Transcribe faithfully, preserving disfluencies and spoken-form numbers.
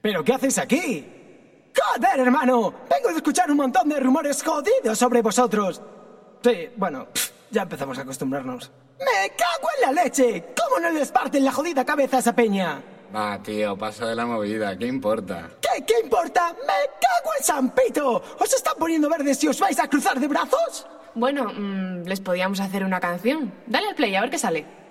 ¿Pero qué hacéis aquí? ¡Joder, hermano! Vengo de escuchar un montón de rumores jodidos sobre vosotros. Sí, bueno, pff, ya empezamos a acostumbrarnos. ¡Me cago en la leche! ¿Cómo no les parten la jodida cabeza a esa peña? Va, tío, paso de la movida, ¿qué importa? ¿Qué, qué importa? ¡Me cago en San Pito! ¿Os están poniendo verdes si os vais a cruzar de brazos? Bueno, mmm, les podíamos hacer una canción. Dale al play, a ver qué sale.